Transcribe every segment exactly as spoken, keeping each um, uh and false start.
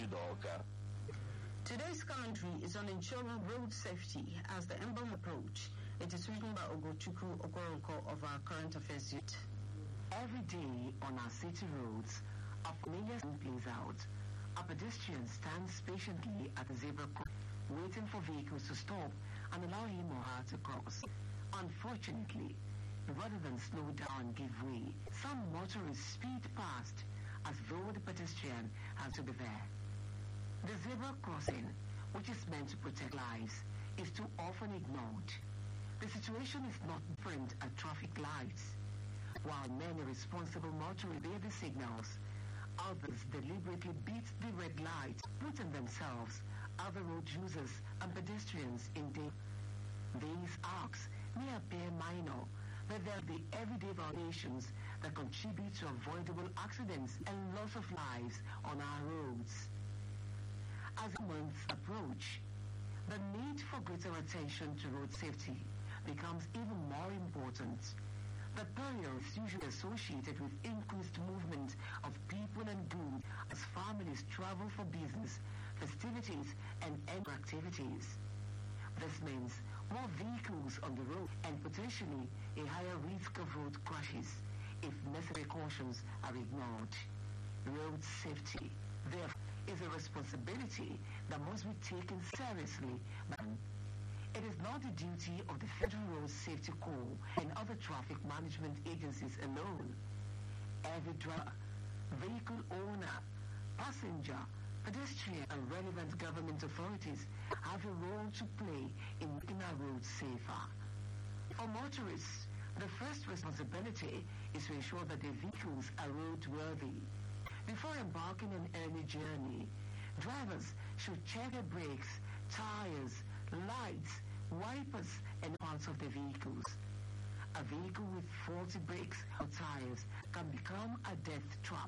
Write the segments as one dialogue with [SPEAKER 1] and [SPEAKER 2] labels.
[SPEAKER 1] Chidoka.
[SPEAKER 2] Today's commentary is on ensuring road safety as the emblem approach. It is written by Ogochukwu Okoronko of our current affairs unit.
[SPEAKER 3] Every day on our city roads, a familiar scene plays out. A pedestrian stands patiently at a zebra crossing, waiting for vehicles to stop and allow him or her to cross. Unfortunately, rather than slow down and give way, some motorists speed past as though the pedestrian has to be there. The zebra crossing, which is meant to protect lives, is too often ignored. The situation is not different at traffic lights. While many responsible motorists obey the signals, others deliberately beat the red light, putting themselves, other road users and pedestrians in danger. These acts may appear minor, but they are the everyday violations that contribute to avoidable accidents and loss of lives on our roads. As months approach, the need for greater attention to road safety becomes even more important. The period is usually associated with increased movement of people and goods as families travel for business, festivities, and other activities. This means more vehicles on the road and potentially a higher risk of road crashes if necessary cautions are ignored. Road safety, therefore, is a responsibility that must be taken seriously. It is not the duty of the Federal Road Safety Corps and other traffic management agencies alone. Every driver, vehicle owner, passenger, pedestrian, and relevant government authorities have a role to play in making our roads safer. For motorists, the first responsibility is to ensure that their vehicles are roadworthy. Before embarking on any journey, drivers should check their brakes, tires, lights, wipers, and parts of their vehicles. A vehicle with faulty brakes or tires can become a death trap.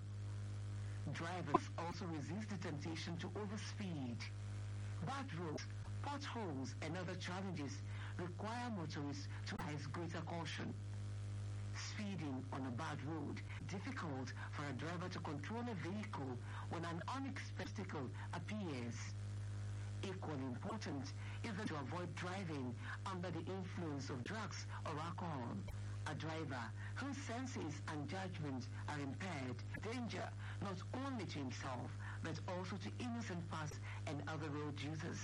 [SPEAKER 3] Drivers also resist the temptation to overspeed. Bad roads, potholes, and other challenges require motorists to exercise greater caution. Speeding on a bad road, difficult for a driver to control a vehicle when an unexpected obstacle appears. Equally important is that to avoid driving under the influence of drugs or alcohol. A driver whose senses and judgment are impaired, danger not only to himself but also to innocent passers and other road users.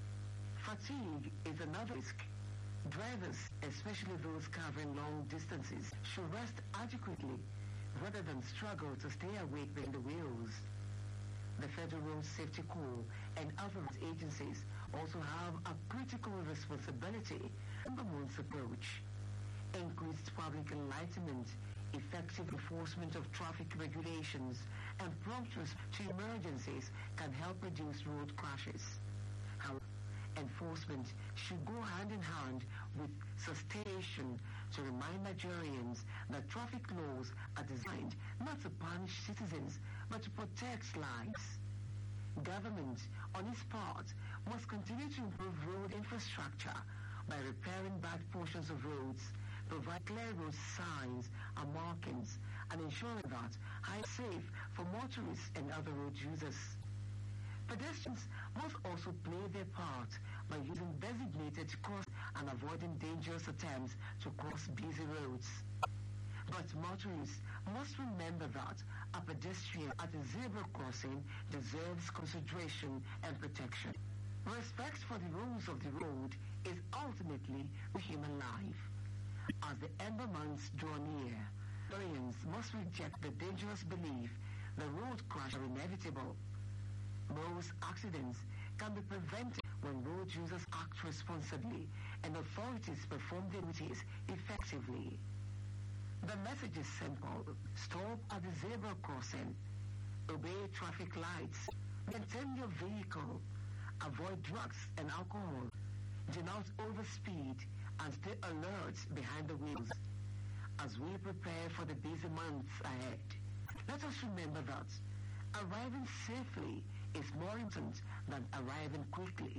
[SPEAKER 3] Fatigue is another risk. Drivers, especially those covering long distances, should rest adequately rather than struggle to stay awake behind the wheels. The Federal Road Safety Corps and other agencies also have a critical responsibility in the month's approach. Increased public enlightenment, effective enforcement of traffic regulations, and prompt response to emergencies can help reduce road crashes. However, enforcement should go hand in hand with sustaination to remind Nigerians that traffic laws are designed not to punish citizens but to protect lives. Government, on its part, must continue to improve road infrastructure by repairing bad portions of roads, provide clear road signs and markings, and ensuring that are safe for motorists and other road users. Pedestrians must also play their part by using designated crossings and avoiding dangerous attempts to cross busy roads. But motorists must remember that a pedestrian at a zebra crossing deserves consideration and protection. Respect for the rules of the road is ultimately a human life. As the ember months draw near, Nigerians must reject the dangerous belief that road crashes are inevitable. Most accidents can be prevented when road users act responsibly and authorities perform their duties effectively. The message is simple. Stop at the zebra crossing. Obey traffic lights. Maintain your vehicle. Avoid drugs and alcohol. Do not overspeed and stay alert behind the wheels. As we prepare for the busy months ahead, let us remember that arriving safely is more important than arriving quickly.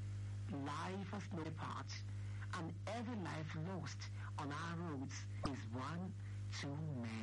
[SPEAKER 3] Life has no part, and every life lost on our roads is one too many.